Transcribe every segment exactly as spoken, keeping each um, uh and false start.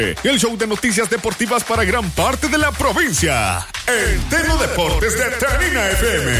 El show de noticias deportivas para gran parte de la provincia. El Teno Deportes de Tenina F M.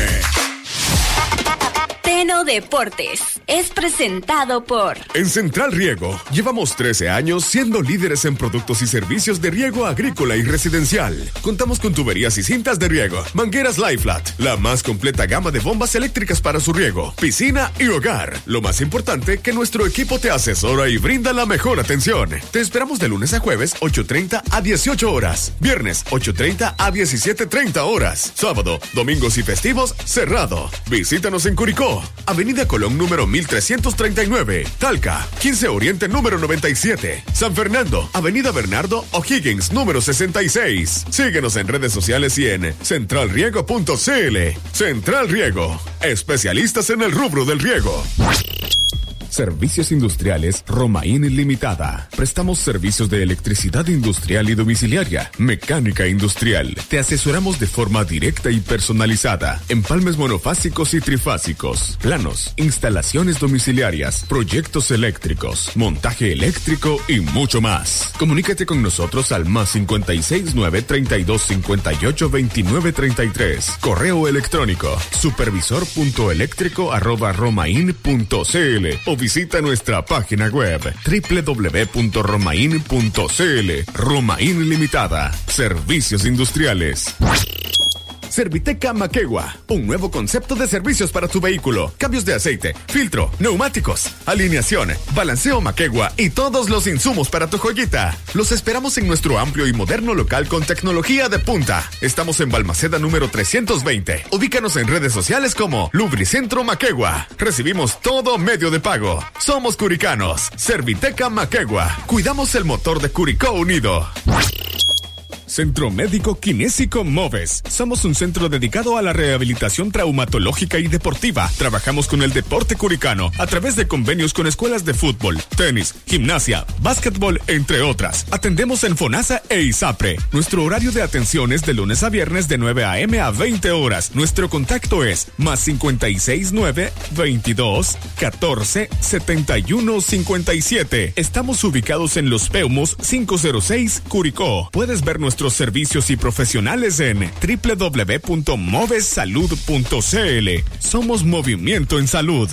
Teno Deportes es presentado por... En Central Riego, llevamos trece años siendo líderes en productos y servicios de riego agrícola y residencial. Contamos con tuberías y cintas de riego, mangueras Li-Flat, la más completa gama de bombas eléctricas para su riego, piscina y hogar. Lo más importante, que nuestro equipo te asesora y brinda la mejor atención. Te esperamos de lunes a jueves, ocho treinta a dieciocho horas. Viernes, ocho treinta a diecisiete treinta horas. Sábado, domingos y festivos, cerrado. Visítanos en Curicó, Avenida Colón número mil trescientos treinta y nueve, Talca, quince Oriente número noventa y siete, San Fernando, Avenida Bernardo O'Higgins número sesenta y seis. Síguenos en redes sociales y en central riego punto c l. Central Riego, especialistas en el rubro del riego. Servicios Industriales Romaín Limitada. Prestamos servicios de electricidad industrial y domiciliaria, mecánica industrial. Te asesoramos de forma directa y personalizada. Empalmes monofásicos y trifásicos, planos, instalaciones domiciliarias, proyectos eléctricos, montaje eléctrico y mucho más. Comunícate con nosotros al más cincuenta y seis nueve, treinta y dos cincuenta y ocho, veintinueve treinta y tres. Correo electrónico supervisor punto eléctrico arroba romaín punto c l o visita nuestra página web doble u doble u doble u punto romaín punto c l. Romaín Limitada. Servicios industriales. Serviteca Maquegua, un nuevo concepto de servicios para tu vehículo. Cambios de aceite, filtro, neumáticos, alineación, balanceo Maquegua y todos los insumos para tu joyita. Los esperamos en nuestro amplio y moderno local con tecnología de punta. Estamos en Balmaceda número trescientos veinte. Ubícanos en redes sociales como Lubricentro Maquegua. Recibimos todo medio de pago. Somos curicanos. Serviteca Maquegua. Cuidamos el motor de Curicó Unido. Centro Médico Kinésico Moves. Somos un centro dedicado a la rehabilitación traumatológica y deportiva. Trabajamos con el deporte curicano a través de convenios con escuelas de fútbol, tenis, gimnasia, básquetbol, entre otras. Atendemos en FONASA e ISAPRE. Nuestro horario de atención es de lunes a viernes de nueve a eme a veinte horas. Nuestro contacto es más cincuenta y seis nueve, veintidós, catorce, setenta y uno, cincuenta y siete. Estamos ubicados en Los Peumos quinientos seis, Curicó. Puedes ver nuestro servicios y profesionales en doble u doble u doble u punto moves salud punto c l. Somos Movimiento en Salud.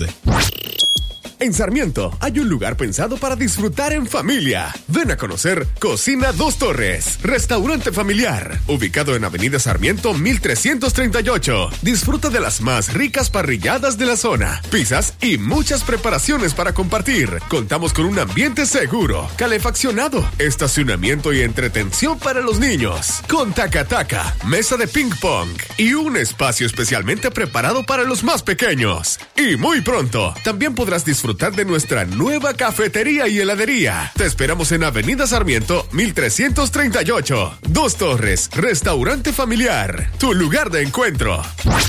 En Sarmiento hay un lugar pensado para disfrutar en familia. Ven a conocer Cocina Dos Torres, restaurante familiar, ubicado en Avenida Sarmiento mil trescientos treinta y ocho. Disfruta de las más ricas parrilladas de la zona, pizzas y muchas preparaciones para compartir. Contamos con un ambiente seguro, calefaccionado, estacionamiento y entretención para los niños, con taca-taca, mesa de ping pong y un espacio especialmente preparado para los más pequeños. Y muy pronto también podrás disfrutar de nuestra nueva cafetería y heladería. Te esperamos en Avenida Sarmiento mil trescientos treinta y ocho. Dos Torres, restaurante familiar, tu lugar de encuentro.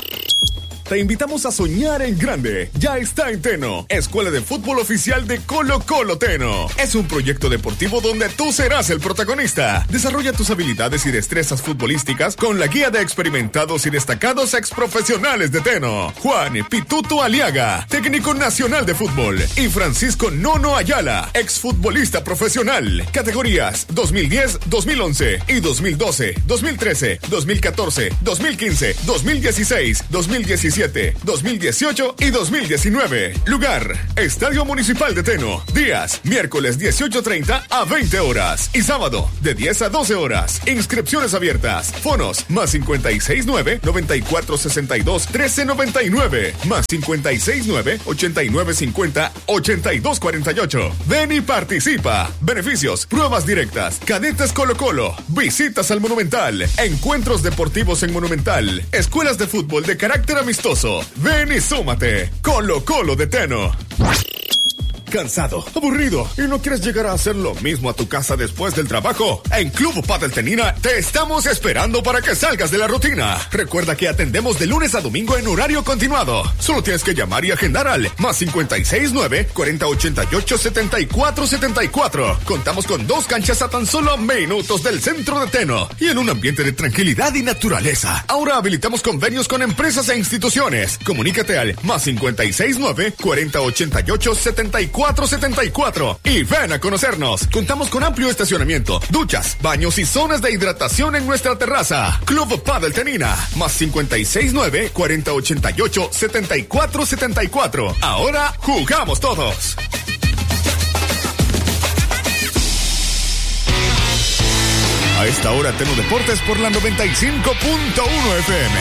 Te invitamos a soñar en grande. Ya está en Teno, Escuela de Fútbol Oficial de Colo Colo Teno. Es un proyecto deportivo donde tú serás el protagonista. Desarrolla tus habilidades y destrezas futbolísticas con la guía de experimentados y destacados exprofesionales de Teno. Juan Pituto Aliaga, técnico nacional de fútbol, y Francisco Nono Ayala, exfutbolista profesional. Categorías dos mil diez, dos mil once y dos mil doce, dos mil trece, dos mil catorce, dos mil quince, dos mil dieciséis, dos mil diecisiete, dos mil dieciocho y dos mil diecinueve. Lugar: Estadio Municipal de Teno. Días: miércoles dieciocho treinta a veinte horas y sábado de diez a doce horas. Inscripciones abiertas. Fonos: más cincuenta y seis nueve, noventa y cuatro sesenta y dos, trece noventa y nueve, más cincuenta y seis nueve, ochenta y nueve cincuenta, ochenta y dos cuarenta y ocho. Ven y participa. Beneficios: pruebas directas, cadetes Colo Colo, visitas al Monumental, encuentros deportivos en Monumental, escuelas de fútbol de carácter amistoso. Ven y súmate. Colo Colo de Teno. ¿Cansado, aburrido y no quieres llegar a hacer lo mismo a tu casa después del trabajo? En Club Padel Tenina te estamos esperando para que salgas de la rutina. Recuerda que atendemos de lunes a domingo en horario continuado. Solo tienes que llamar y agendar al más cincuenta y seis nueve, cuarenta ochenta y ocho, setenta y cuatro setenta y cuatro. Contamos con dos canchas a tan solo minutos del centro de Teno y en un ambiente de tranquilidad y naturaleza. Ahora habilitamos convenios con empresas e instituciones. Comunícate al más cincuenta y seis nueve, cuarenta ochenta y ocho, setenta y cuatro cuatro siete cuatro y ven a conocernos. Contamos con amplio estacionamiento, duchas, baños y zonas de hidratación en nuestra terraza. Club Padel Tenina, más cincuenta y seis nueve, cuarenta ochenta y ocho, setenta y cuatro setenta y cuatro. Ahora jugamos todos. A esta hora Teno Deportes por la noventa y cinco punto uno F M.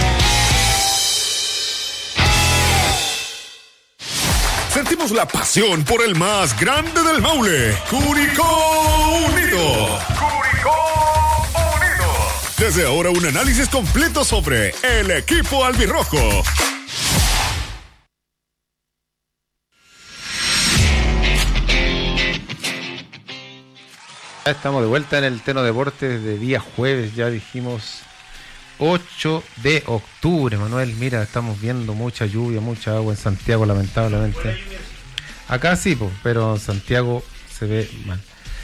Sentimos la pasión por el más grande del Maule, Curicó Unido. Curicó Unido. Desde ahora un análisis completo sobre el equipo albirrojo. Estamos de vuelta en el Teno Deportes de día jueves, ya dijimos ocho de octubre, Manuel. Mira, estamos viendo mucha lluvia, mucha agua en Santiago, lamentablemente. Acá sí, pues, pero en Santiago se ve mal.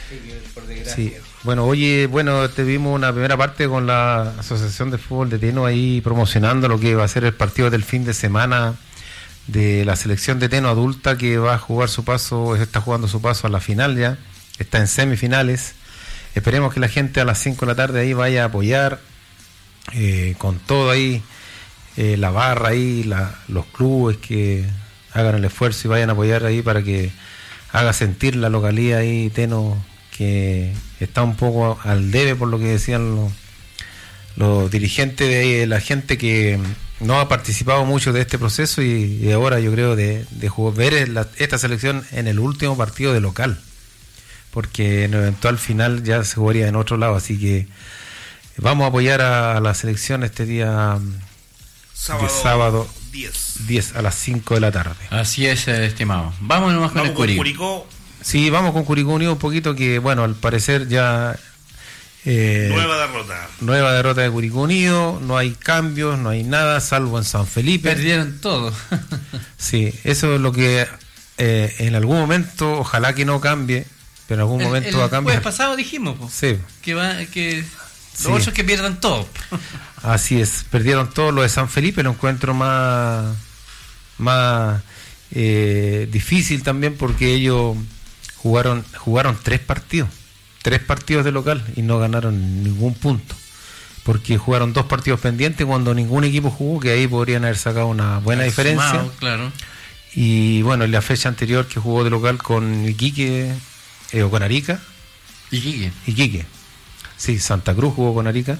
Sí, bueno, oye, bueno, te vimos una primera parte con la Asociación de Fútbol de Teno ahí promocionando lo que va a ser el partido del fin de semana de la selección de Teno adulta, que va a jugar su paso, está jugando su paso a la final ya. Está en semifinales. Esperemos que la gente a las cinco de la tarde ahí vaya a apoyar eh, con todo ahí, eh, la barra ahí, la, los clubes que hagan el esfuerzo y vayan a apoyar ahí para que haga sentir la localidad ahí, Teno, que está un poco al debe por lo que decían los, los dirigentes de la gente que no ha participado mucho de este proceso y, y ahora yo creo de, de jugar, ver la, esta selección en el último partido de local, porque en el eventual final ya se jugaría en otro lado, así que vamos a apoyar a, a la selección este día sábado, de sábado diez a las cinco de la tarde. Así es, estimado. Vamos nomás con el Curicó. Curicó. Sí, vamos con Curicó Unido un poquito, que bueno, al parecer ya eh, nueva derrota. Nueva derrota de Curicó Unido, no hay cambios, no hay nada, salvo en San Felipe. Perdieron todo. Sí, eso es lo que eh, en algún momento, ojalá que no cambie, pero en algún el, momento el va a cambiar. El jueves pasado dijimos, po, sí, que va que los sí. otros que pierdan todo. Así es, perdieron todo. Lo de San Felipe lo encuentro más más eh, difícil también, porque ellos jugaron jugaron tres partidos, tres partidos de local y no ganaron ningún punto, porque jugaron dos partidos pendientes cuando ningún equipo jugó, que ahí podrían haber sacado una buena diferencia. Sumado, claro. Y bueno, en la fecha anterior que jugó de local con Iquique eh, o con Arica. Iquique. Iquique. Sí, Santa Cruz jugó con Arica.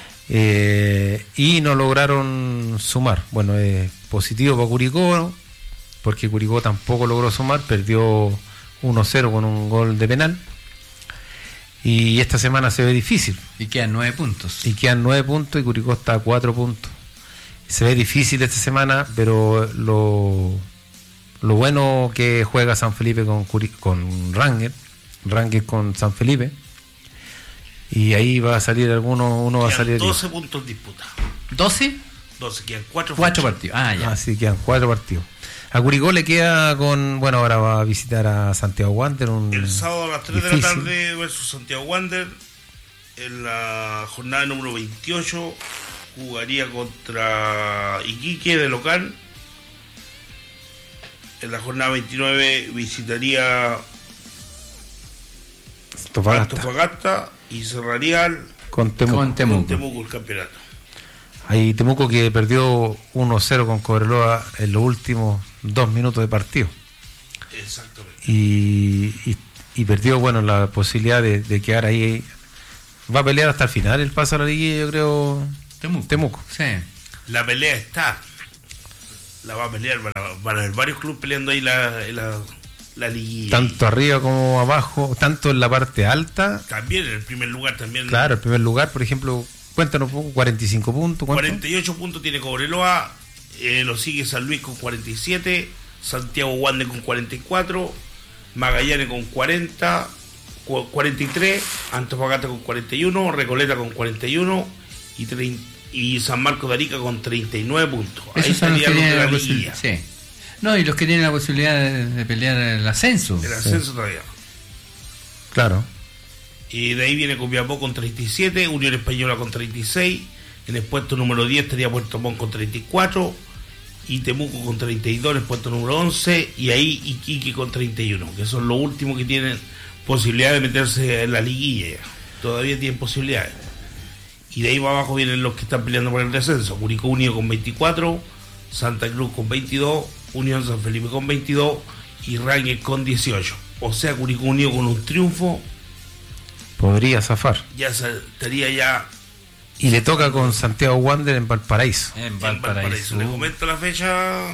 Eh, y no lograron sumar. Bueno, es eh, positivo para Curicó, porque Curicó tampoco logró sumar, perdió uno cero con un gol de penal. Y esta semana se ve difícil. Y quedan nueve puntos. Y quedan nueve puntos y Curicó está a cuatro puntos. Se ve difícil esta semana, pero lo, lo bueno que juega San Felipe con, Curi, con Rangel, Rangel con San Felipe. Y ahí va a salir alguno, uno va a salir. doce puntos disputados. ¿doce? doce, quedan cuatro Cuatro partidos. Ah, ya. Ah, sí, quedan cuatro partidos. A Curicó le queda con, bueno, ahora va a visitar a Santiago Wander. Un el sábado a las tres difícil. De la tarde versus Santiago Wander. En la jornada número veintiocho jugaría contra Iquique de local. En la jornada veintinueve visitaría Antofagasta. Antofagasta y cerraría con Temuco. Con Temuco. Con Temuco el campeonato. Ahí Temuco que perdió uno cero con Cobreloa en los últimos dos minutos de partido. Exactamente. Y, y, y perdió, bueno, la posibilidad de, de quedar ahí. Va a pelear hasta el final el paso a la liguilla, yo creo. Temuco. Temuco. Sí. La pelea está. La va a pelear. Van a, van a haber varios clubes peleando ahí la, la, la liguilla. Tanto arriba como abajo, tanto en la parte alta. También en el primer lugar también. Claro, el primer lugar, por ejemplo, cuéntanos un poco, cuarenta y cinco puntos. ¿Cuánto? cuarenta y ocho puntos tiene Cobreloa, eh, lo sigue San Luis con cuarenta y siete, Santiago Wander con cuarenta y cuatro, Magallanes con cuarenta, cuarenta y tres, Antofagasta con cuarenta y uno, Recoleta con cuarenta y uno y, treinta, y San Marcos de Arica con treinta y nueve puntos. Esos ahí son los que los de tienen la la liguilla. Sí. No, y los que tienen la posibilidad de, de pelear el ascenso. El ascenso sí. todavía. Claro. Y de ahí viene Copiapó con treinta y siete, Unión Española con treinta y seis, en el puesto número diez estaría Puerto Montt con treinta y cuatro, y Temuco con treinta y dos en el puesto número once, y ahí Iquique con treinta y uno, que son los últimos que tienen posibilidad de meterse en la liguilla. Todavía tienen posibilidades. Y de ahí para abajo vienen los que están peleando por el descenso. Curicó Unido con veinticuatro, Santa Cruz con veintidós, Unión San Felipe con veintidós y Rangers con dieciocho. O sea, Curicó Unido con un triunfo podría zafar. Ya estaría ya. Y le toca con Santiago Wander en Valparaíso. En Valparaíso. En Valparaíso. Le comento la fecha.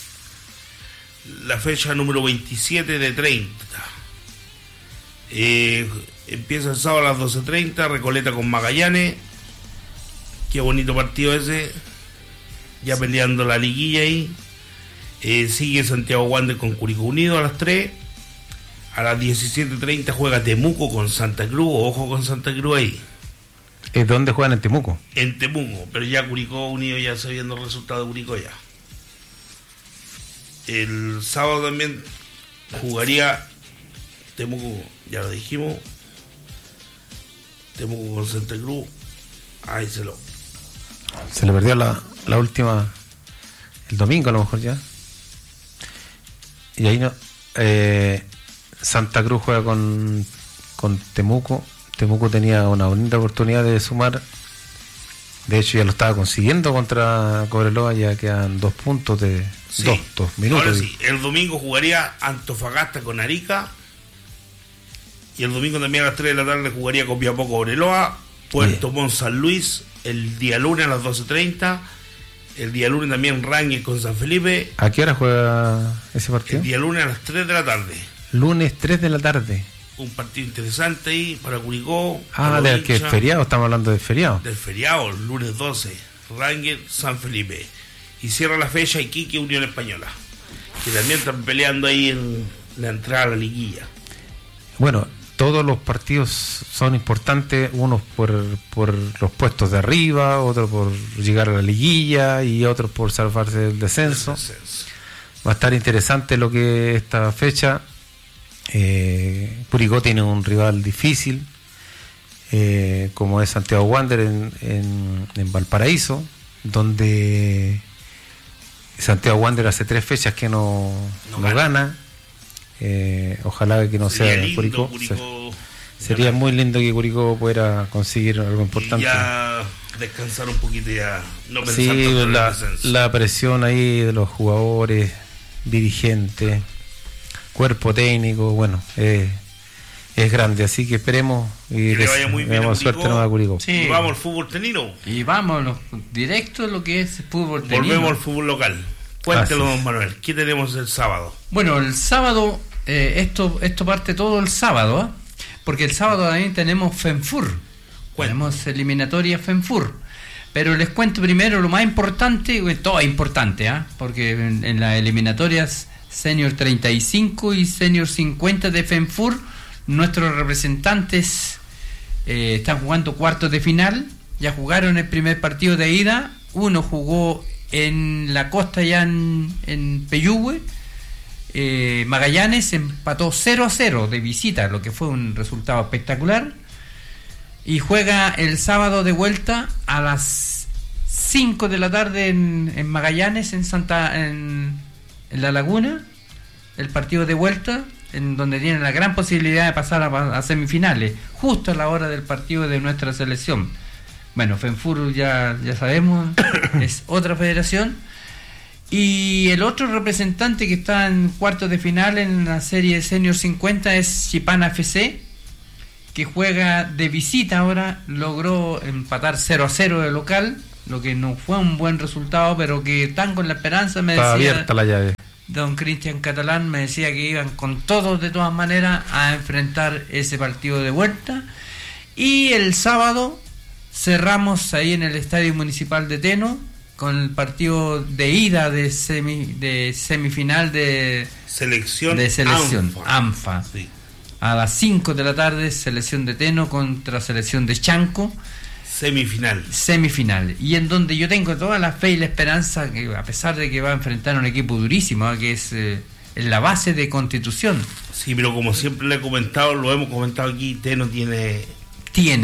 La fecha número veintisiete de treinta. Eh, empieza el sábado a las doce treinta. Recoleta con Magallanes. Qué bonito partido ese. Ya peleando la liguilla ahí. Eh, sigue Santiago Wander con Curicó Unido a las tres. A las diecisiete treinta juega Temuco con Santa Cruz. Ojo con Santa Cruz ahí. ¿Es donde juegan en Temuco? En Temuco, pero ya Curicó Unido ya sabiendo el resultado de Curicó ya. El sábado también jugaría Temuco, ya lo dijimos. Temuco con Santa Cruz. Ahí se lo. Se le perdió la, la última, el domingo a lo mejor ya. Y ahí no. Eh, Santa Cruz juega con, con Temuco. Temuco tenía una bonita oportunidad de sumar. De hecho ya lo estaba consiguiendo contra Cobreloa. Ya quedan dos puntos de sí. dos, dos minutos. Ahora sí, el domingo jugaría Antofagasta con Arica. Y el domingo también a las tres de la tarde jugaría Copiapó Cobreloa. Puerto sí. Montt San Luis. El día lunes a las doce treinta. El día lunes también Rangers con San Felipe. ¿A qué hora juega ese partido? El día lunes a las tres de la tarde. Lunes tres de la tarde. Un partido interesante ahí para Curicó. Ah, ¿de qué feriado? Estamos hablando del feriado. Del feriado, lunes doce. Rangers, San Felipe. Y cierra la fecha Iquique, Unión Española. Que también están peleando ahí en la entrada a la liguilla. Bueno, todos los partidos son importantes. Unos por, por los puestos de arriba, otros por llegar a la liguilla y otros por salvarse del descenso. descenso. Va a estar interesante lo que esta fecha. Eh, Curicó tiene un rival difícil eh, como es Santiago Wander en, en, en Valparaíso, donde Santiago Wander hace tres fechas que no, no, no gana, gana. Eh, ojalá que no sería sea lindo, Curicó, Curicó Se, sería muy lindo que Curicó pudiera conseguir algo importante y ya descansar un poquito, ya no pensar sí, tanto en la, el descenso. La presión ahí de los jugadores, dirigentes, cuerpo técnico, bueno, eh, es grande, así que esperemos y que le vaya muy bien a suerte a Curicó. Sí. Y vamos al fútbol tenino. Y vamos directo a lo que es fútbol tenino. Volvemos al fútbol local. Cuéntelo, don Manuel, ¿qué tenemos el sábado? Bueno, el sábado, eh, esto esto parte todo el sábado, ¿eh? Porque el sábado también tenemos FENFUR. Cuento. Tenemos eliminatoria FENFUR. Pero les cuento primero lo más importante, todo es importante, ¿eh? Porque en, en las eliminatorias Senior treinta y cinco y Senior cincuenta de FENFUR, nuestros representantes eh, están jugando cuartos de final. Ya jugaron el primer partido de ida. Uno jugó en la costa, ya en, en Peyúgue. eh, Magallanes empató cero a cero de visita, lo que fue un resultado espectacular. Y juega el sábado de vuelta a las cinco de la tarde en, en Magallanes, en Santa en, en La Laguna, el partido de vuelta, en donde tienen la gran posibilidad de pasar a, a semifinales, justo a la hora del partido de nuestra selección. Bueno, FENFUR ya, ya sabemos, es otra federación. Y el otro representante que está en cuartos de final en la serie Senior cincuenta es Chipana F C, que juega de visita ahora. Logró empatar cero a cero de local, lo que no fue un buen resultado, pero que están con la esperanza, me está decía abierta la llave. Don Cristian Catalán, me decía que iban con todos de todas maneras a enfrentar ese partido de vuelta. Y el sábado cerramos ahí en el Estadio Municipal de Teno con el partido de ida de semi, de semifinal de selección, de selección ANFA, ANFA. Sí. A las cinco de la tarde, selección de Teno contra selección de Chanco. Semifinal. Semifinal. Y en donde yo tengo toda la fe y la esperanza, que a pesar de que va a enfrentar a un equipo durísimo, ¿eh? que es eh, la base de Constitución. Sí, pero como siempre le he comentado, lo hemos comentado aquí, Teno tiene... Tiene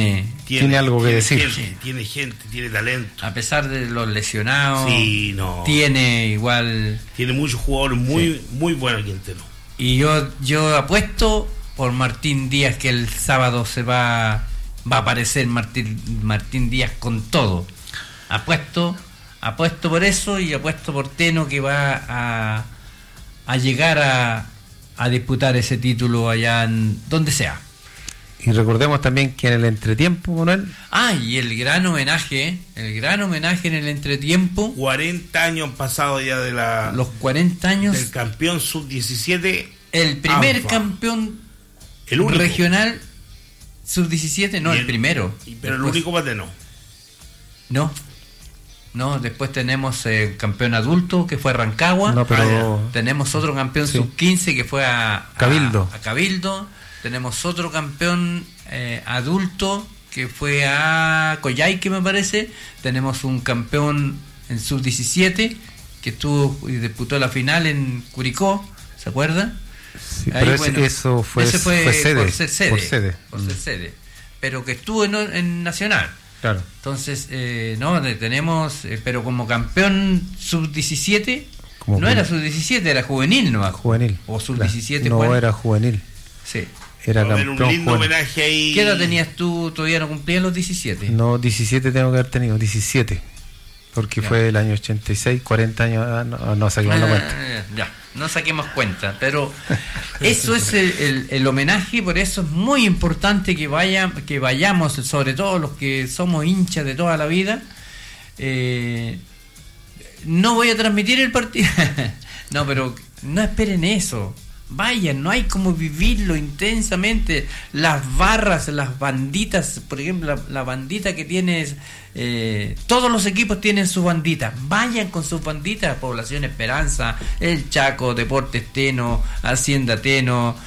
tiene, tiene algo que tiene decir. Gente, tiene gente, tiene talento. A pesar de los lesionados, Sí, no. tiene igual. Tiene muchos jugadores muy, muy buenos aquí en Teno. Y yo yo apuesto por Martín Díaz que el sábado se va va a aparecer Martín Martín Díaz con todo. Apuesto apuesto por eso y apuesto por Teno que va a a llegar a a disputar ese título allá en donde sea. Y recordemos también que en el entretiempo, Manuel, Ah, y el gran homenaje, el gran homenaje en el entretiempo, cuarenta años han pasado ya de la los cuarenta años, del campeón sub diecisiete. el primer ANFA. campeón El único. regional sub diecisiete, no, Y el, primero. y- Pero el Después- único pateno. No, no, después tenemos eh, campeón adulto que fue Rancagua. no, pero Tenemos otro campeón Sí. sub quince que fue a, a- Cabildo. A, Cabildo. Tenemos otro campeón eh, adulto que fue a Coyhaique, me parece. Tenemos un campeón en sub diecisiete que estuvo y disputó la final en Curicó, ¿se acuerdan? sí, Ahí, pero ese- bueno, eso fue, ese fue, fue sede, por ser sede, por sede. por Mm, ser sede. Pero que estuvo en, en Nacional. claro. Entonces, eh, no, de- tenemos, eh, pero como campeón sub diecisiete, Como no ju- era sub diecisiete, era juvenil nomás. Juvenil. O sub Claro. diecisiete, No, ¿cuál? era juvenil. Sí. Era Va a haber campeón un lindo juvenil. homenaje ahí. ¿Qué edad tenías tú? Todavía no cumplías los diecisiete. No, diecisiete tengo que haber tenido, diecisiete. Porque Ya. fue el año ochenta y seis, cuarenta años, ah, no, no saquemos la Ah, cuenta. ya, no saquemos cuenta, pero eso es el, el- el homenaje, por eso es muy importante que vaya, que vayamos, sobre todo los que somos hinchas de toda la vida. Eh, no voy a transmitir el partido, no, pero no esperen eso. Vayan, no hay como vivirlo intensamente. Las barras, las banditas, por ejemplo, la, la bandita que tienes, eh, todos los equipos tienen su bandita. Vayan con sus banditas, Población Esperanza, El Chaco, Deportes Teno, Hacienda Teno,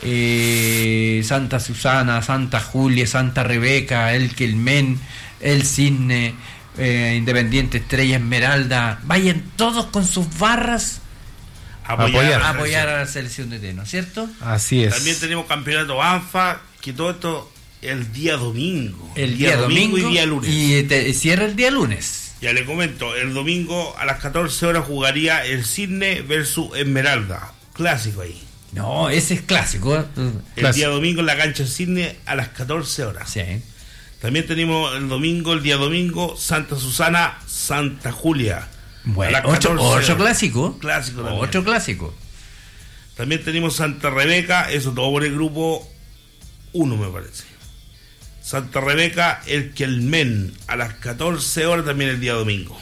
eh, Santa Susana, Santa Julia, Santa Rebeca, El Quilmen, El Cisne, eh, Independiente Estrella Esmeralda. Vayan todos con sus barras Apoyar. a apoyar a la selección de Teno, ¿cierto? Así es. También tenemos campeonato ANFA, que todo esto el día domingo. El día, domingo, y día lunes. y te- cierra el día lunes. Ya le comento, el domingo a las catorce horas jugaría el Cisne versus Esmeralda. Clásico ahí. No, ese es clásico. ¿eh? El Clásico. día domingo en la cancha del Cisne a las catorce horas. Sí. También tenemos el domingo, el día domingo, Santa Susana, Santa Julia. A Bueno, las otro, catorce otro horas. clásico. Clásico también. Otro clásico. También tenemos Santa Rebeca, eso todo por el grupo uno me parece. Santa Rebeca, el Quelmen, a las catorce horas también el día domingo.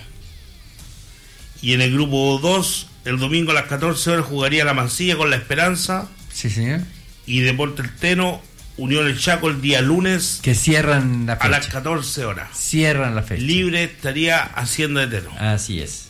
Y en el grupo dos, el domingo a las catorce horas jugaría la Mansilla con la Esperanza Sí, señor. y Deportes Teno, Unión El Chaco el día lunes Que cierran la a las fecha. catorce horas. Cierran la fecha. Libre estaría Hacienda de Teno. Así es.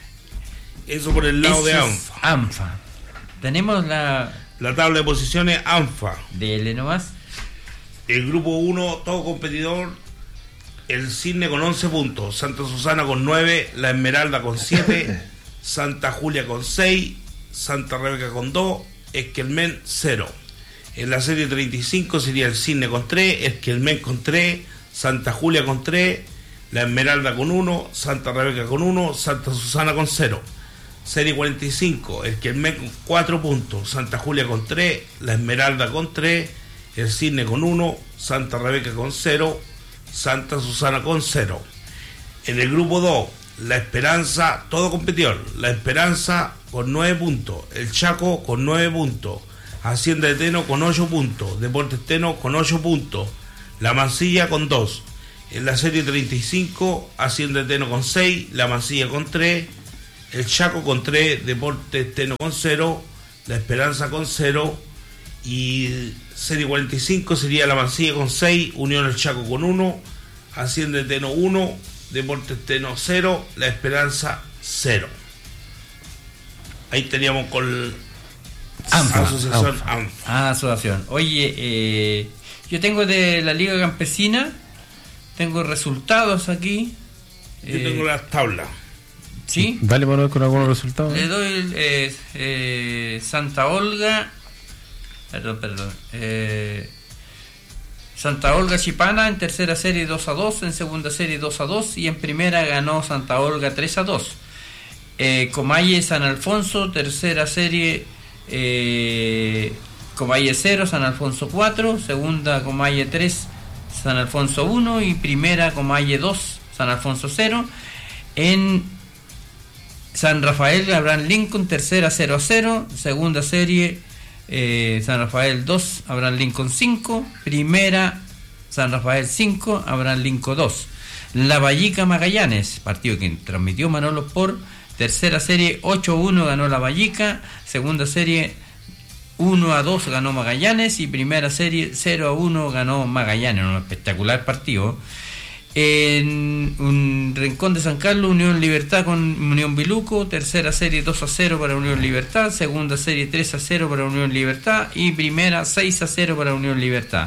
Eso por el lado Eso de es ANFA. ANFA. Tenemos la La tabla de posiciones ANFA. D L nomás. El grupo uno, todo competidor. El Cisne con once puntos. Santa Susana con nueve. La Esmeralda con siete. Santa Julia con seis. Santa Rebeca con dos. Esquelmen cero. En la serie treinta y cinco sería el Cisne con tres. Esquelmen con tres. Santa Julia con tres. La Esmeralda con uno. Santa Rebeca con uno. Santa Susana con cero. Serie cuarenta y cinco. Esquelmen con cuatro puntos. Santa Julia con tres. La Esmeralda con tres. El Cisne con uno, Santa Rebeca con cero, Santa Susana con cero. En el grupo dos, La Esperanza, todo competidor. La Esperanza con nueve puntos, el Chaco con nueve puntos, Hacienda de Teno con ocho puntos, Deportes Teno con ocho puntos, La Mansilla con dos. En la serie treinta y cinco, Hacienda de Teno con seis, La Mansilla con tres, el Chaco con tres, Deportes Teno con cero, La Esperanza con cero. Y serie cuarenta y cinco sería La Mansilla con seis, Unión El Chaco con uno, Hacienda de Teno uno, Deportes Teno cero, La Esperanza cero. Ahí teníamos con ANFA. Asociación ANFA. ANFA. Ah, asociación. Oye, eh, yo tengo de la Liga Campesina, tengo resultados aquí. Yo Eh, tengo las tablas. ¿Sí? Dale, Manuel, con algunos resultados. Le doy eh, eh, Santa Olga, perdón, perdón, eh, Santa Olga Chipana en tercera serie dos a dos, en segunda serie dos a dos y en primera ganó Santa Olga tres a dos. Eh, Comalle San Alfonso, tercera serie eh, Comalle cero, San Alfonso cuatro, segunda Comalle tres, San Alfonso uno y primera Comalle dos, San Alfonso cero. En San Rafael Abraham Lincoln, tercera cero a cero, segunda serie eh, San Rafael dos, Abraham Lincoln cinco, primera San Rafael cinco, Abraham Lincoln dos. La Vallica Magallanes, partido que transmitió Manolo por tercera serie ocho a uno ganó la Vallica, segunda serie uno a dos ganó Magallanes y primera serie cero a uno ganó Magallanes, un espectacular partido. En un Rincón de San Carlos, Unión Libertad con Unión Biluco, tercera serie dos a cero para Unión Libertad, segunda serie tres a cero para Unión Libertad y primera seis a cero para Unión Libertad.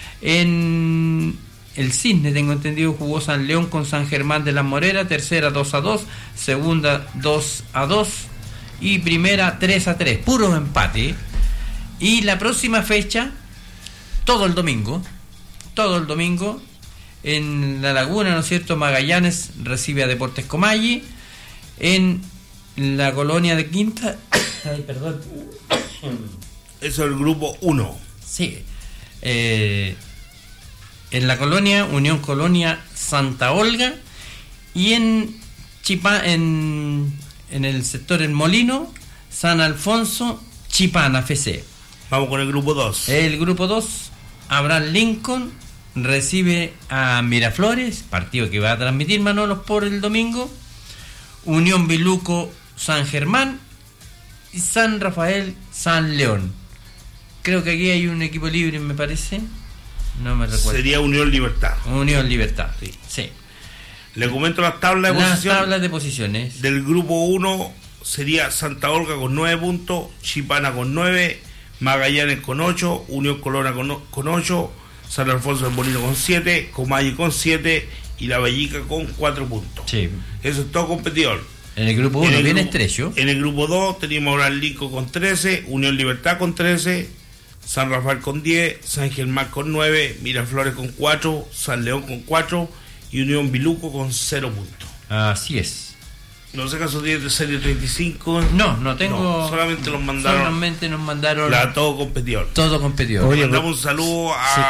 En el Cisne, tengo entendido, jugó San León con San Germán de la Morera, tercera dos a dos, segunda dos a dos y primera tres a tres, puro empate. Y la próxima fecha, todo el domingo, todo el domingo, en La Laguna, ¿no es cierto?, Magallanes recibe a Deportes Comalle. En la colonia de Quinta, ay, perdón. Eso es el grupo uno. Sí. Eh, en la colonia, Unión Colonia Santa Olga. Y en Chipa, en, en el sector El Molino, San Alfonso Chipana F C. Vamos con el grupo dos. El grupo dos, Abraham Lincoln recibe a Miraflores, partido que va a transmitir Manolos por el domingo. Unión Biluco San Germán y San Rafael San León. Creo que aquí hay un equipo libre, me parece. No me recuerdo. Sería Unión Libertad. Unión Libertad, sí. sí. Le comento las tablas de las posiciones. tablas de posiciones. Del grupo uno sería Santa Olga con nueve puntos, Chipana con nueve, Magallanes con ocho, Unión Colona con, con ocho, San Alfonso del Molino con siete, Comalle con siete y La Vallica con cuatro puntos. Sí. Eso es todo competidor. En el grupo uno bien estrecho. En el grupo dos teníamos ahora el Lincoln con trece, Unión Libertad con trece, San Rafael con diez, San Germán con nueve, Miraflores con cuatro, San León con cuatro y Unión Biluco con cero puntos. Así es. No sé caso tiene de serie treinta y cinco. No, no tengo. No, solamente nos mandaron. Solamente nos mandaron. La todo competidor. Todo competidor. Oye, mandamos un saludo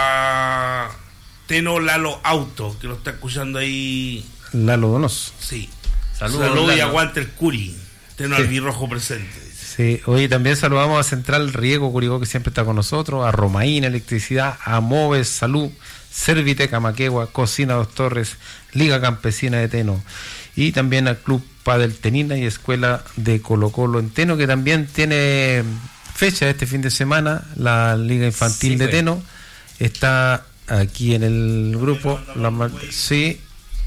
a sí. Teno Lalo Auto, que lo está escuchando ahí. Lalo Donoso. Sí. Saludos. Saludos y aguante el Curi. Teno sí. Albirrojo presente. Sí, hoy también saludamos a Central Riego Curicó, que siempre está con nosotros, a Romaína Electricidad, a Moves Salud, Serviteca Maquegua, Cocina Dos Torres, Liga Campesina de Teno, y también al Club Padel Tenina y Escuela de Colo Colo en Teno, que también tiene fecha este fin de semana. La Liga Infantil sí, de pues. Teno está aquí en el grupo. La, sí,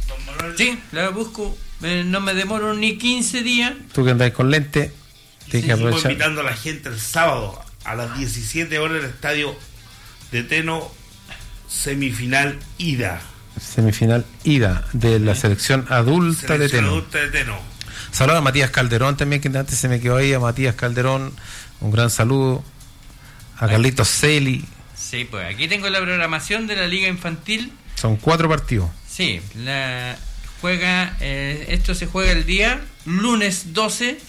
sí, la busco. Eh, no me demoro ni quince días. Tú que andáis con lente, tienes que aprovechar. Invitando a la gente el sábado a las diecisiete horas en el estadio de Teno, semifinal ida. Semifinal ida de la selección adulta selección de Teno. Adulta de Teno. Saludos a Matías Calderón también, que antes se me quedó ahí, a Matías Calderón, un gran saludo. A Carlitos Celi. Sí, pues aquí tengo la programación de la Liga Infantil. Son cuatro partidos. Sí, la juega, eh, esto se juega el día lunes doce,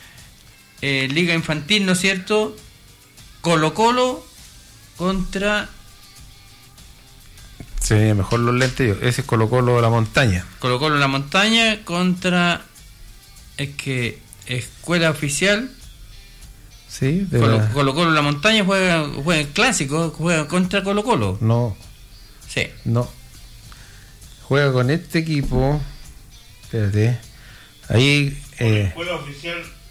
eh, Liga Infantil, ¿no es cierto? Colo Colo contra... Se veía mejor los lentes yo. Ese es Colo Colo La Montaña. Colo Colo La Montaña contra... Es que Escuela Oficial. Sí, de Colo, la... Colo Colo La Montaña juega, juega el clásico, juega contra Colo Colo. No. Sí. No. Juega con este equipo. Espérate. Ahí. Eh... Escuela Oficial